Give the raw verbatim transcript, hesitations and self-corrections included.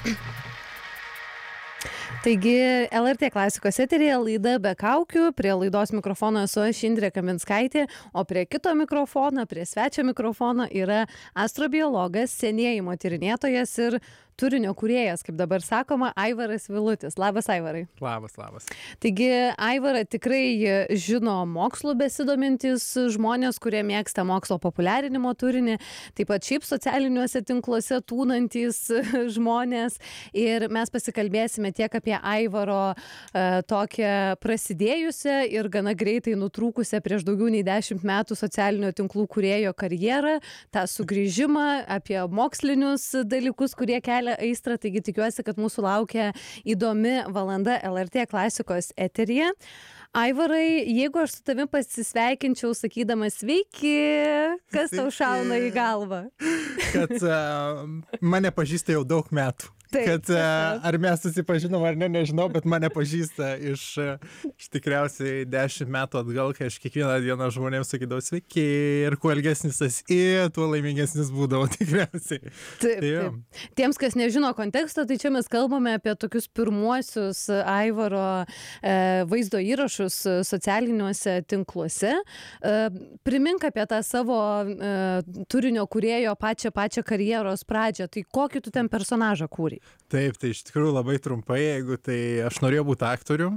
Taigi L R T klasikos eteryje laida Be kaukių, prie laidos mikrofono esu aš Indrė Kaminskaitė, o prie kito mikrofono, prie svečio mikrofono yra astrobiologas, senėjimo tyrinėtojas ir turinio kūrėjas, kaip dabar sakoma, Aivaras Vilutis. Labas, Aivarai. Labas, labas. Taigi, Aivarą tikrai žino mokslu besidomintys žmonės, kurie mėgsta mokslo populiarinimo turinį, taip pat šiaip socialiniuose tinkluose tūnantys žmonės. Ir mes pasikalbėsime tiek apie Aivaro e, tokią prasidėjusią ir gana greitai nutrūkusią prieš daugiau nei dešimt metų socialinio tinklų kūrėjo karjerą, tą sugrįžimą, apie mokslinius dalykus, kurie kelia aistrą, taigi tikiuosi, kad mūsų laukia įdomi valanda L R T klasikos eteryje. Aivarai, jeigu aš su tavimi pasisveikinčiau sakydamas sveiki, kas tau šauna į galvą? Kad uh, mane pažįsta jau daug metų. Taip, kad uh, ar mes susipažinom ar ne, nežinau, bet mane pažįsta iš, iš tikriausiai dešimt metų atgal, kai aš kiekvieną dieną žmonėms sakydavau sveiki ir kuo ilgesnis tas į, tuo laimingesnis būdavo tikriausiai. Taip, taip. Tiems, kas nežino konteksto, tai čia mes kalbame apie tokius pirmuosius Aivaro e, vaizdo įrašus socialiniuose tinkluose. E, primink apie tą savo e, turinio kūrėjo pačią pačią karjeros pradžią. Tai kokį tu ten personažą kūrei? Taip, tai iš tikrųjų labai trumpai, jeigu tai aš norėjau būti aktorium.